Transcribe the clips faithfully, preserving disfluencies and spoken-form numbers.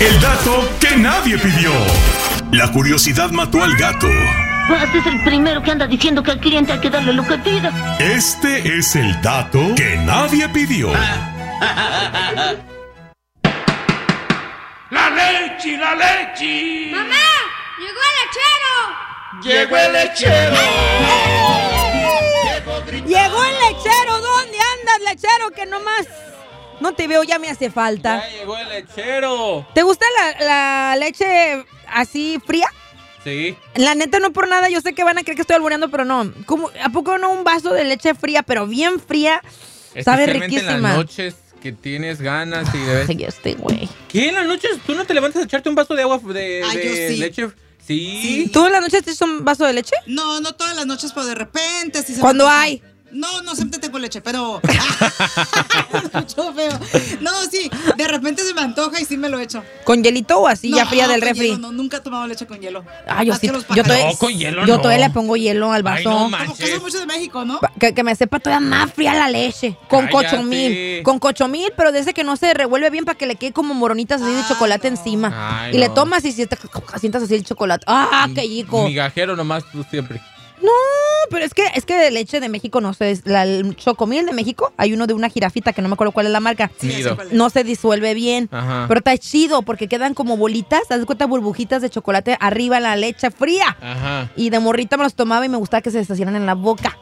El dato que nadie pidió. La curiosidad mató al gato. Este es el primero que anda diciendo que al cliente hay que darle lo que pida. Este es el dato que nadie pidió. ¡La leche, la leche! ¡Mamá! ¡Llegó el lechero! ¡Llegó el lechero! ¡Llegó el lechero! ¿Dónde andas, lechero? Que nomás no te veo, ya me hace falta. Ya llegó el lechero. ¿Te gusta la, la leche así fría? Sí. La neta, no por nada, yo sé que van a creer que estoy albureando, pero no. ¿Cómo, ¿A poco no un vaso de leche fría, pero bien fría? Sabe riquísima. En las noches que tienes ganas y debes... Ay, este güey. ¿Qué? ¿En las noches tú no te levantas a echarte un vaso de agua de, Ay, de yo sí. leche? Sí. Sí. ¿Tú en las noches te echas un vaso de leche? No, no todas las noches, pero de repente. Si se ¿Cuándo me- hay? No, no siempre tengo leche, pero... Mucho feo. No, sí, de repente se me antoja y sí me lo echo. ¿Con hielito o así, No, ya fría del con refri? hielo, no, nunca he tomado leche con hielo. Ah, yo Más sí. que los Yo todavía, pajaritos. No, con hielo yo no. todavía le pongo hielo al vaso. Ay, no Como manches. que son mucho de México, ¿no? Pa- Que, que me sepa todavía más fría la leche. Con Cállate. cochomil. Con cochomil, pero de ese que no se revuelve bien para que le quede como moronitas así de Ah, chocolate no. encima. Ay, y le no. tomas y si te sientas así el chocolate. ¡Ah, qué rico! Migajero nomás tú siempre. No, pero es que es que de leche de México no sé. La, el chocomil de México, hay uno de una jirafita que no me acuerdo cuál es la marca. Sí, ya sé Nido. cuál es. No se disuelve bien. Ajá. Pero está chido porque quedan como bolitas, haz de cuenta burbujitas de chocolate arriba en la leche fría. Ajá. Y de morrita me los tomaba y me gustaba que se deshacieran en la boca.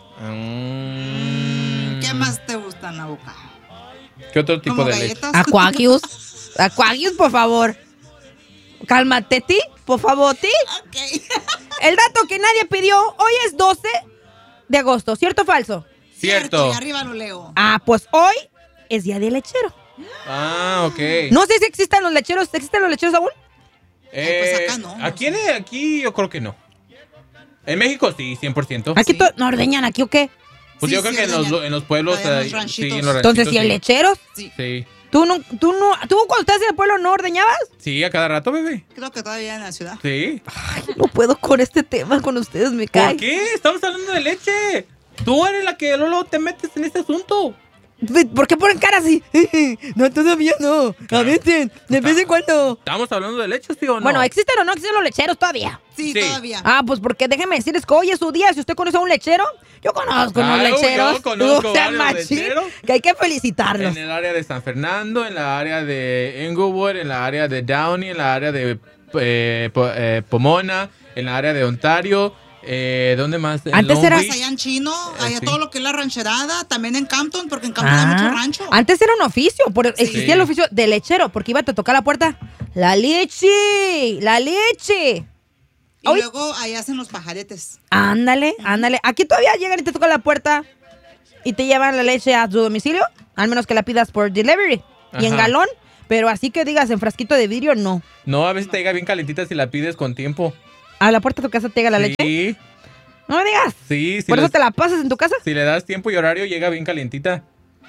Mm. ¿Qué más te gusta en la boca? ¿Qué otro tipo ¿Como de leche? galletas? Aquagius. Aquagius, por favor. Cálmate, ti, por favor, ti. Ok. El dato que nadie pidió, hoy es doce de agosto, ¿cierto o falso? Cierto. Y arriba lo leo. Ah, pues hoy es día del lechero. Ah, ok. No sé si existen los lecheros, ¿existen los lecheros aún? Eh, pues acá no, no Aquí, sé. en- aquí yo creo que no. En México sí, cien por ciento. Aquí Sí. to- ¿no ordeñan aquí o qué? Pues Sí, yo creo sí, que en los, ordeñan. en los pueblos... Allá en los eh, ranchitos. sí, en los Entonces, ranchitos, ¿y el sí. lechero? Sí, Sí. ¿Tú, no, tú, no, ¿Tú cuando estabas en el pueblo no ordeñabas? Sí, a cada rato, bebé. creo que todavía en la ciudad. Sí. Ay, no puedo con este tema, con ustedes me cae. ¿Por qué? Estamos hablando de leche. Tú eres la que luego te metes en este asunto. ¿Por qué ponen cara así? No, todavía no. A veces, de vez en cuando. ¿Estamos hablando de leche, sí o no? Bueno, ¿existen o no existen los lecheros todavía? Sí, Sí. todavía. Ah, pues porque déjeme decirles que hoy es su día. Si usted conoce a un lechero, yo conozco unos Claro, lecheros. yo conozco o sea, varios machín, lecheros. que hay que felicitarlos. En el área de San Fernando, en la área de Inglewood, en la área de Downey, en la área de eh, Po- eh, Pomona, en la área de Ontario. Eh, ¿Dónde más? En Antes Long era- Beach. Pues allá en Chino, Eh, allá sí. todo lo que es la rancherada, también en Campton, porque en Campton hay mucho rancho. Ah, antes era un oficio, por, existía Sí. el oficio de lechero, porque iba a te tocar la puerta. ¡La leche! ¡La leche! Y Hoy- luego ahí hacen los pajaretes. Ándale, ándale. Aquí todavía llegan y te tocan la puerta y te llevan la leche a tu domicilio, al menos que la pidas por delivery y en Ajá. galón. Pero así que digas en frasquito de vidrio, no. No, a veces te llega bien calentita si la pides con tiempo. A la puerta de tu casa te llega la leche. Sí, No me digas. sí. Si, ¿Por eso les- te la pasas en tu casa? si le das tiempo y horario, llega bien calientita.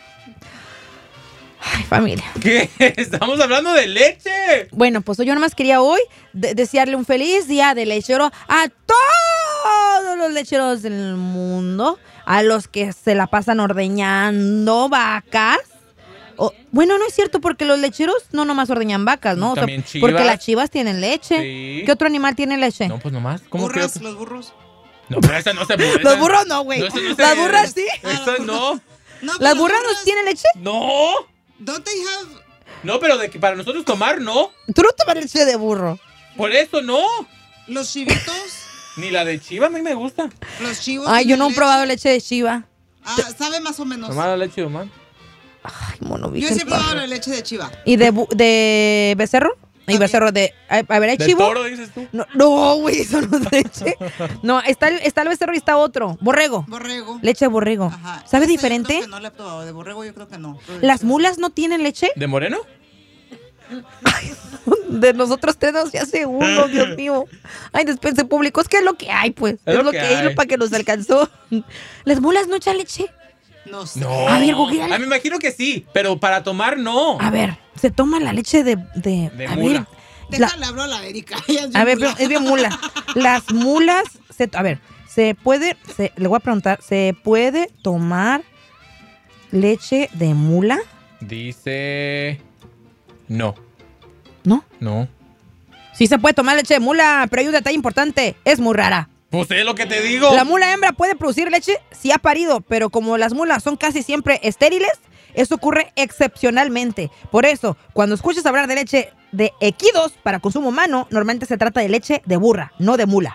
Ay, familia. ¿Qué? Estamos hablando de leche. Bueno, pues yo nomás quería hoy de- desearle un feliz día de lechero a todos los lecheros del mundo, a los que se la pasan ordeñando vacas. O- bueno, no es cierto, porque los lecheros no nomás ordeñan vacas, ¿no? O sea, También chivas. porque las chivas tienen leche. Sí. ¿Qué otro animal tiene leche? No, pues nomás. ¿Cómo que Burras, otro? los burros. No, pero esa no se burra. Los burros no, güey. No, esa no se- Las burras sí. Esa no. No, ¿Las pero burras no tienen leche? No. Don't they have... No, pero de que para nosotros tomar, no. Tú no tomas leche de burro. Por eso no. Los chivitos, Ni la de chiva a mí me gusta. los chivos... Ay, yo tienen no he leche. probado leche de chiva. Ah, sabe más o menos. Tomar la leche de humano. Ay, mono, Yo bicho, sí he el probado pájaro. la leche de chiva. ¿Y de, bu- de becerro? Y También. becerro de... A, a ver, ¿hay ¿De chivo? toro dices tú? No, no, güey, eso no es leche. No, está el, está el becerro y está otro. Borrego. Borrego. Leche de borrego. Ajá. ¿Sabe Ese yo diferente? creo que no la he probado. De borrego yo creo que no. ¿Las mulas no tienen leche? ¿De moreno? De nosotros tenemos ya hace uno, Dios mío. Ay, despense público. Es que es lo que hay, pues. Es, lo que hay, hay. para que nos alcanzó. ¿Las mulas no echan leche? No sé. No. A ver, googleala. Ah, me imagino que sí, pero para tomar no. A ver, se toma la leche de... De, De a mula. ver, la- Déjale hablar a la Erika. Ella es a ver, bien mula. pero es bien mula. Las mulas... Se, a ver, se puede... Se, le voy a preguntar, ¿se puede tomar leche de mula? Dice... No. ¿No? No. Sí se puede tomar leche de mula, pero hay un detalle importante. Es muy rara. Pues es lo que te digo. La mula hembra puede producir leche si ha parido, pero como las mulas son casi siempre estériles, eso ocurre excepcionalmente. Por eso, cuando escuches hablar de leche de equidos para consumo humano, normalmente se trata de leche de burra, no de mula.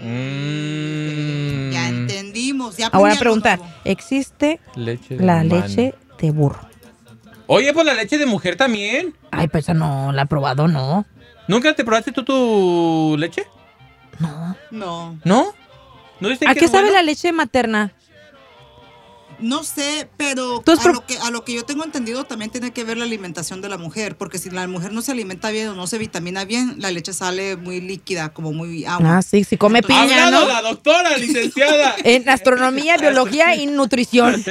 Mm. Ya entendimos. Ya Ahora a preguntar, ¿existe leche de la humano. leche de burro? Oye, pues la leche de mujer también. Ay, pues esa no la he probado, no. ¿Nunca te probaste tú tu leche? No. No. ¿No? ¿No dicen ¿A que qué es sabe bueno? la leche materna? No sé, pero ¿Tú has a pro- lo, que, a lo que yo tengo entendido también tiene que ver la alimentación de la mujer, porque si la mujer no se alimenta bien o no se vitamina bien, la leche sale muy líquida, como muy agua. Ah, sí, si come Entonces- piña, ¡Hablado ¿no? la doctora, licenciada! En astronomía, biología y nutrición.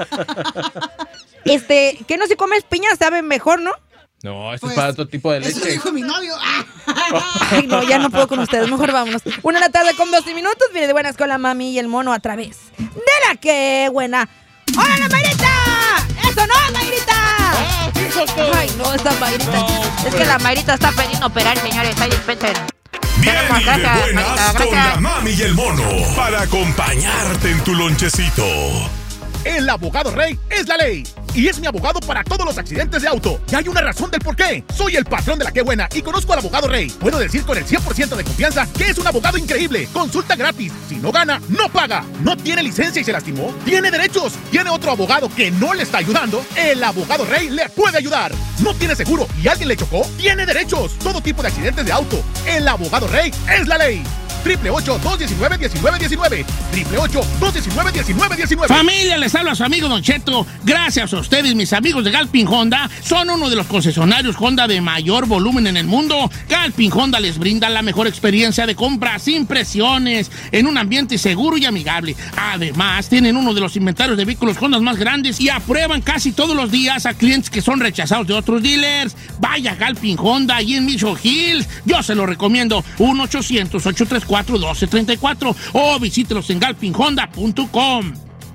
Este, ¿qué no si comes piña sabe mejor, no? No, eso Pues, es para otro tipo de Eso leche. dijo mi novio. Ah. Ay, no, ya no puedo con ustedes, mejor vámonos. Una de la tarde con doce minutos, viene de buena escuela mami y el mono a través de la que buena. ¡Hola, Mayrita! ¡Eso no, Mayrita! ¡Ah, fíjate! Ay, no, esa Mayrita. No, Es que la Mayrita está pidiendo operar, señores. Ahí dispensen. Bien y de Gracias, buenas Marita, con gracias. la mami y el mono para acompañarte en tu lonchecito. El abogado Rey es la ley. Y es mi abogado para todos los accidentes de auto. Y hay una razón del por qué. Soy el patrón de la que buena y conozco al abogado Rey. Puedo decir con el cien por ciento de confianza que es un abogado increíble. Consulta gratis. Si no gana, no paga. ¿No tiene licencia y se lastimó? Tiene derechos. ¿Tiene otro abogado que no le está ayudando? El abogado Rey le puede ayudar. ¿No tiene seguro y alguien le chocó? Tiene derechos. Todo tipo de accidentes de auto. El abogado Rey es la ley. Triple ocho, dos diecinueve, diecinueve diecinueve. Triple ocho, dos diecinueve, diecinueve diecinueve. Familia, les habla su amigo Don Cheto. Gracias a ustedes, mis amigos de Galpin Honda, son uno de los concesionarios Honda de mayor volumen en el mundo. Galpin Honda les brinda la mejor experiencia de compra sin presiones, en un ambiente seguro y amigable. Además, tienen uno de los inventarios de vehículos Honda más grandes y aprueban casi todos los días a clientes que son rechazados de otros dealers. Vaya a Galpin Honda y en Mission Hills. Yo se lo recomiendo. uno ochocientos, ocho tres cuatro, uno dos tres cuatro o visítelos en galpin honda punto com.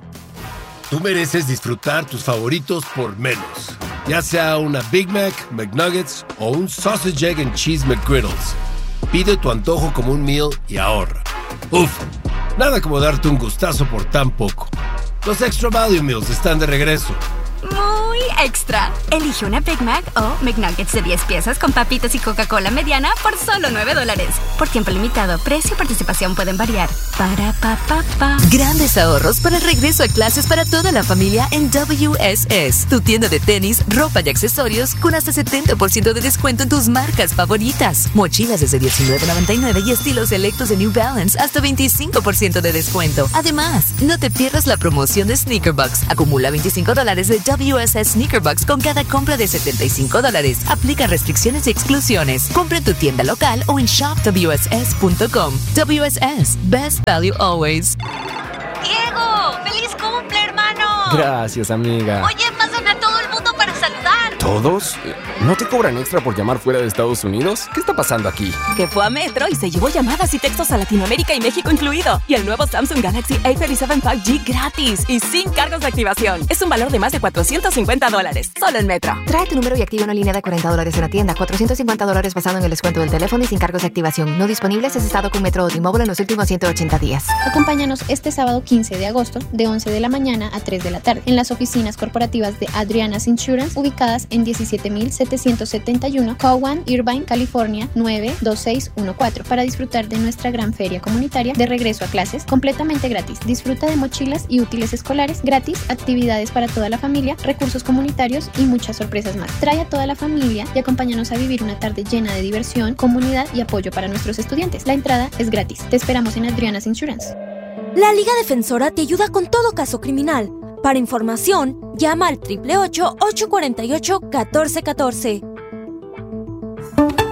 Tú mereces disfrutar tus favoritos por menos. Ya sea una Big Mac, McNuggets o un Sausage, Egg and Cheese McGriddles. Pide tu antojo como un meal y ahorra. Uf, nada como darte un gustazo por tan poco. Los Extra Value Meals están de regreso. Muy extra. Elige una Big Mac o McNuggets de diez piezas con papitas y Coca-Cola mediana por solo nueve dólares. Por tiempo limitado, precio y participación pueden variar. Para pa pa pa. Grandes ahorros para el regreso a clases para toda la familia en W S S. Tu tienda de tenis, ropa y accesorios con hasta setenta por ciento de descuento en tus marcas favoritas. Mochilas desde diecinueve noventa y nueve y estilos selectos de New Balance hasta veinticinco por ciento de descuento. Además, no te pierdas la promoción de Sneaker Bucks. Acumula veinticinco dólares de W S S Sneaker Bucks con cada compra de setenta y cinco dólares. Aplica restricciones y exclusiones. Compra en tu tienda local o en shop w s s punto com. W S S, best value always. ¡Diego! ¡Feliz cumple, hermano! Gracias, amiga. Oye, pasan a todo el mundo para saludar. ¿Todos? ¿No te cobran extra por llamar fuera de Estados Unidos? ¿Qué está pasando aquí? Que fue a Metro y se llevó llamadas y textos a Latinoamérica y México incluido. Y el nuevo Samsung Galaxy A treinta y siete cinco G gratis y sin cargos de activación. Es un valor de más de cuatrocientos cincuenta dólares. Solo en Metro. Trae tu número y activa una línea de cuarenta dólares en la tienda. cuatrocientos cincuenta dólares basado en el descuento del teléfono y sin cargos de activación. No disponibles si has estado con Metro o T-Mobile en los últimos ciento ochenta días. Acompáñanos este sábado quince de agosto de once de la mañana a tres de la tarde en las oficinas corporativas de Adriana's Insurance ubicadas en diecisiete mil setecientos setenta y uno Cowan, Irvine, California nueve dos seis uno cuatro para disfrutar de nuestra gran feria comunitaria de regreso a clases completamente gratis. Disfruta de mochilas y útiles escolares gratis, actividades para toda la familia, recursos comunitarios y muchas sorpresas más. Trae a toda la familia y acompáñanos a vivir una tarde llena de diversión, comunidad y apoyo para nuestros estudiantes. La entrada es gratis. Te esperamos en Adriana's Insurance. La Liga Defensora te ayuda con todo caso criminal. Para información, llama al triple ocho, ocho cuatro ocho, uno cuatro uno cuatro.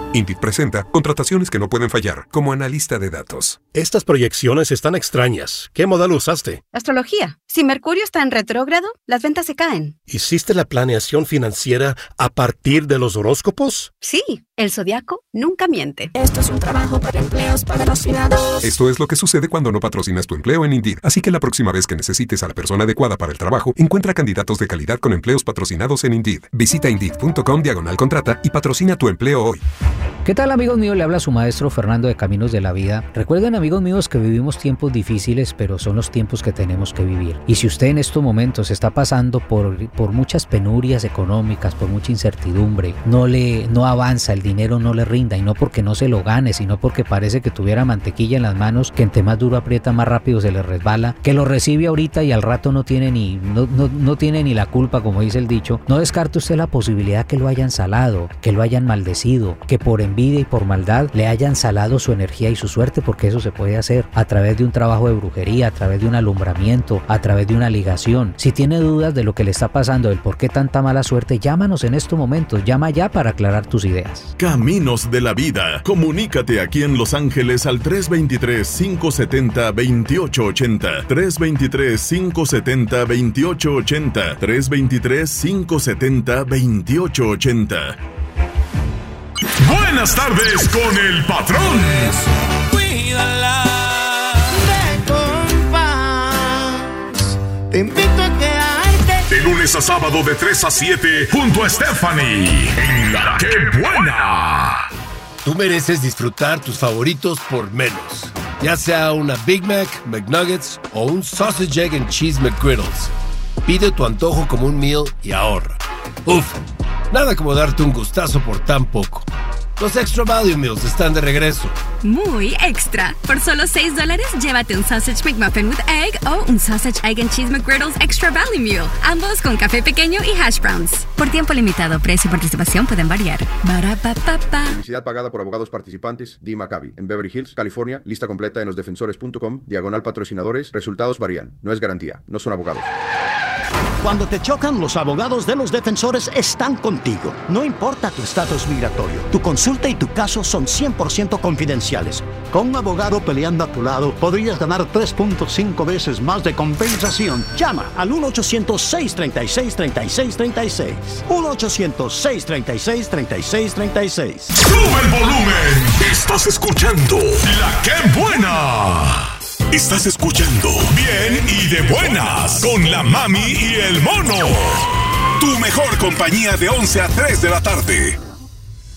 Indeed presenta contrataciones que no pueden fallar, como analista de datos. Estas proyecciones están extrañas. ¿Qué modelo usaste? Astrología. Si Mercurio está en retrógrado, las ventas se caen. ¿Hiciste la planeación financiera a partir de los horóscopos? Sí, el zodiaco nunca miente. Esto es un trabajo para empleos patrocinados. Esto es lo que sucede cuando no patrocinas tu empleo en Indeed. Así que la próxima vez que necesites a la persona adecuada para el trabajo, encuentra candidatos de calidad con empleos patrocinados en Indeed. Visita Indeed.com diagonal contrata y patrocina tu empleo hoy. ¿Qué tal, amigos míos? Le habla su maestro Fernando de Caminos de la Vida. Recuerden, amigos míos, que vivimos tiempos difíciles, pero son los tiempos que tenemos que vivir. Y si usted en estos momentos está pasando por, por muchas penurias económicas, por mucha incertidumbre, no le no avanza, el dinero no le rinda, y no porque no se lo gane, sino porque parece que tuviera mantequilla en las manos, que entre más duro aprieta, más rápido se le resbala, que lo recibe ahorita y al rato no tiene ni, no, no, no tiene ni la culpa, como dice el dicho. No descarte usted la posibilidad que lo hayan salado, que lo hayan maldecido, que por envidia y por maldad le hayan salado su energía y su suerte, porque eso se puede hacer a través de un trabajo de brujería, a través de un alumbramiento, a través de una ligación. Si tiene dudas de lo que le está pasando, del por qué tanta mala suerte, llámanos en estos momentos, llama ya para aclarar tus ideas. Caminos de la Vida. Comunícate aquí en Los Ángeles al tres dos tres, cinco siete cero, dos ocho ocho cero, tres dos tres, cinco siete cero, dos ocho ocho cero, tres dos tres, cinco siete cero, dos ocho ocho cero. Buenas tardes con el patrón. Cuídala de compás. Te invito a quedarte. De lunes a sábado de tres a siete junto a Stephanie en La Que Buena. Tú mereces disfrutar tus favoritos por menos. Ya sea una Big Mac, McNuggets o un Sausage, Egg and Cheese McGriddles. Pide tu antojo como un meal y ahorra. Uf, nada como darte un gustazo por tan poco. Los Extra Value Meals están de regreso. Muy extra. Por solo seis dólares, llévate un Sausage McMuffin with Egg o un Sausage, Egg and Cheese McGriddles Extra Value Meal. Ambos con café pequeño y hash browns. Por tiempo limitado, precio y participación pueden variar. Barapapapa. Publicidad pagada por abogados participantes. Dee Maccabi. En Beverly Hills, California. Lista completa en losdefensores punto com. Diagonal patrocinadores. Resultados varían. No es garantía. No son abogados. Cuando te chocan, los abogados de los defensores están contigo. No importa tu estatus migratorio, tu consulta y tu caso son cien por ciento confidenciales. Con un abogado peleando a tu lado, podrías ganar tres punto cinco veces más de compensación. Llama al uno ochocientos, seis treinta y seis, treinta y seis treinta y seis. uno ochocientos, seis treinta y seis, treinta y seis treinta y seis. ¡Sube el volumen! Estás escuchando La Que Buena. Estás escuchando Bien y de Buenas con la Mami y el Mono. Tu mejor compañía de once a tres de la tarde.